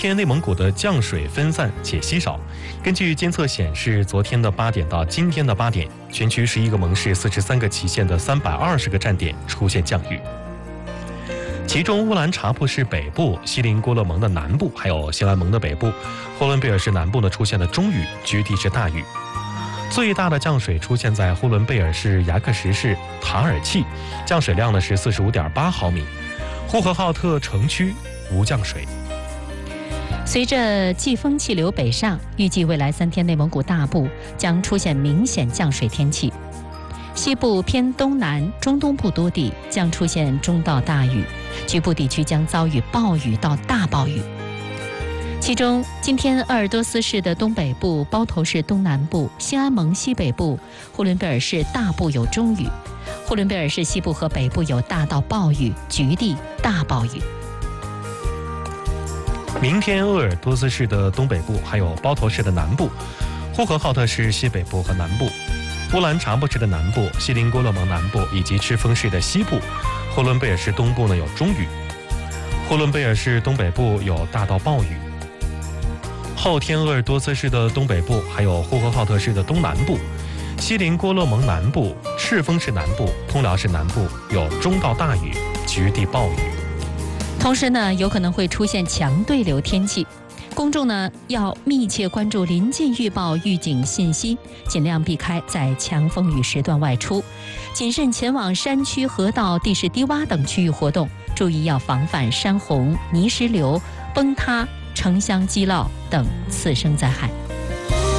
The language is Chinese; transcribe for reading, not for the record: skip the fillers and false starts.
天内蒙古的降水分散且稀少。根据监测显示，昨天的8点到今天的8点，全区11个盟市、43个旗县的320个站点出现降雨。其中乌兰察布市北部、锡林郭勒盟的南部，还有兴安盟的北部、呼伦贝尔市南部呢出现了中雨，局地是大雨。最大的降水出现在呼伦贝尔市牙克什市塔尔契，降水量呢是45.8毫米。呼和浩特城区无降水。 随着季风气流北上，预计未来3天内蒙古大部将出现明显降水天气。西部偏东南、中东部多地将出现中到大雨，局部地区将遭遇暴雨到大暴雨。其中，今天鄂尔多斯市的东北部、包头市东南部、兴安盟西北部、呼伦贝尔市大部有中雨，呼伦贝尔市西部和北部有大到暴雨，局地大暴雨。 明天，鄂尔多斯市的东北部，还有包头市的南部、呼和浩特市西北部和南部、乌兰察布市的南部、锡林郭勒盟南部以及赤峰市的西部、呼伦贝尔市东部呢有中雨，呼伦贝尔市东北部有大到暴雨。后天，鄂尔多斯市的东北部，还有呼和浩特市的东南部、锡林郭勒盟南部、赤峰市南部、通辽市南部有中到大雨，局地暴雨。 同时呢，有可能会出现强对流天气，公众呢要密切关注临近预报预警信息，尽量避开在强风雨时段外出，谨慎前往山区、河道、地势低洼等区域活动，注意要防范山洪、泥石流、崩塌、城乡积涝等次生灾害。